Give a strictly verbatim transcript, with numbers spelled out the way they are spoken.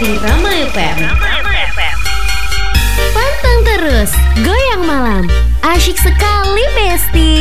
di Rama F M. Pantang terus, goyang malam. Asyik sekali, Besti.